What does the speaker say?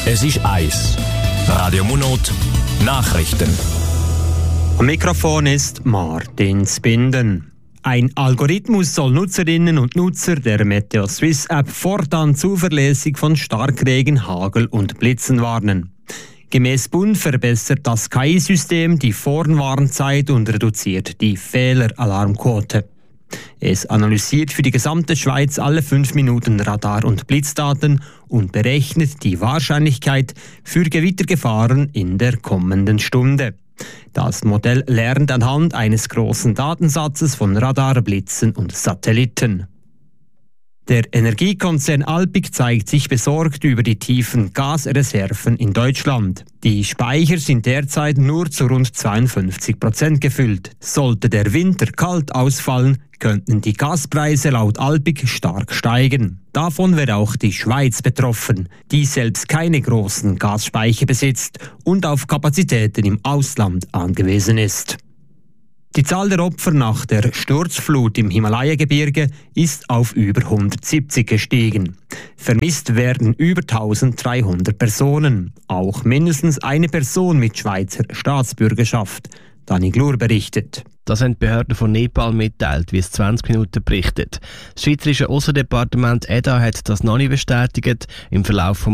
Es ist 1. Radio Munot Nachrichten. Am Mikrofon ist Martin Spinden. Ein Algorithmus soll Nutzerinnen und Nutzer der Meteo Swiss App fortan zuverlässig von Starkregen, Hagel und Blitzen warnen. Gemäß Bund verbessert das KI-System die Vorwarnzeit und reduziert die Fehleralarmquote. Es analysiert für die gesamte Schweiz alle 5 Minuten Radar- und Blitzdaten und berechnet die Wahrscheinlichkeit für Gewittergefahren in der kommenden Stunde. Das Modell lernt anhand eines großen Datensatzes von Radar, Blitzen und Satelliten. Der Energiekonzern Alpiq zeigt sich besorgt über die tiefen Gasreserven in Deutschland. Die Speicher sind derzeit nur zu rund 52% gefüllt. Sollte der Winter kalt ausfallen, könnten die Gaspreise laut Alpiq stark steigen. Davon wäre auch die Schweiz betroffen, die selbst keine großen Gasspeicher besitzt und auf Kapazitäten im Ausland angewiesen ist. Die Zahl der Opfer nach der Sturzflut im Himalaya-Gebirge ist auf über 170 gestiegen. Vermisst werden über 1300 Personen, auch mindestens eine Person mit Schweizer Staatsbürgerschaft. Dani Glur berichtet. Das haben die Behörden von Nepal mitteilt, wie es 20 Minuten berichtet. Das Schweizerische Aussendepartement EDA hat das noch nicht bestätigt. Im Verlauf vom